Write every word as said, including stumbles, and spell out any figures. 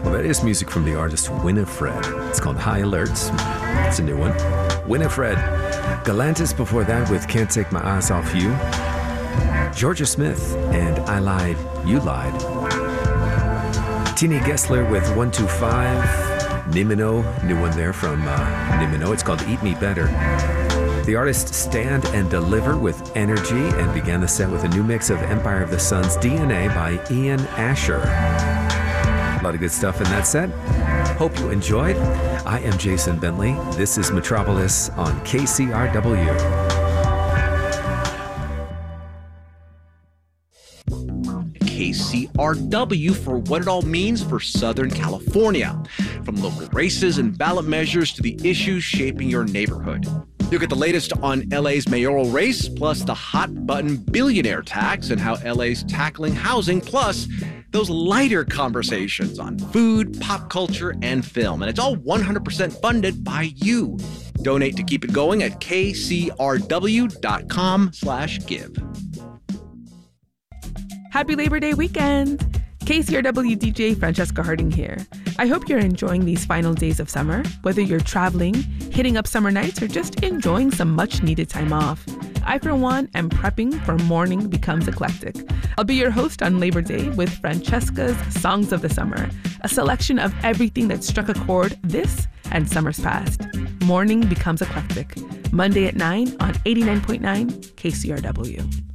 Well, that is music from the artist Winifred. It's called High Alerts. It's a new one. Winifred. Galantis before that with Can't Take My Eyes Off You. Georgia Smith and I Lied, You Lied. Tini Gessler with one two five. Nimino, new one there from uh, Nimino. It's called Eat Me Better. The artist Stand and Deliver with Energy, and began the set with a new mix of Empire of the Sun's D N A by Ian Asher. A lot of good stuff in that set. Hope you enjoyed. I am Jason Bentley. This is Metropolis on K C R W. K C R W for what it all means for Southern California. From local races and ballot measures to the issues shaping your neighborhood. You'll get the latest on L A's mayoral race, plus the hot-button billionaire tax and how L A's tackling housing, plus those lighter conversations on food, pop culture, and film. And it's all one hundred percent funded by you. Donate to keep it going at kcrw.com slash give. Happy Labor Day weekend! K C R W D J Francesca Harding here. I hope you're enjoying these final days of summer, whether you're traveling, hitting up summer nights, or just enjoying some much-needed time off. I, for one, am prepping for Morning Becomes Eclectic. I'll be your host on Labor Day with Francesca's Songs of the Summer, a selection of everything that struck a chord this and summers past. Morning Becomes Eclectic, Monday at nine on eighty-nine point nine K C R W.